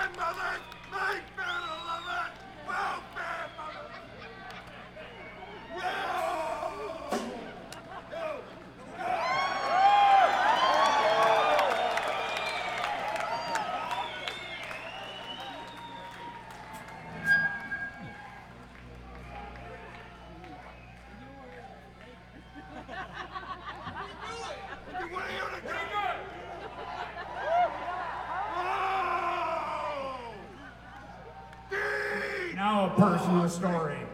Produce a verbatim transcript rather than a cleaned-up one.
grandmother's night battle of it! Welfare, mother! Now a personal story.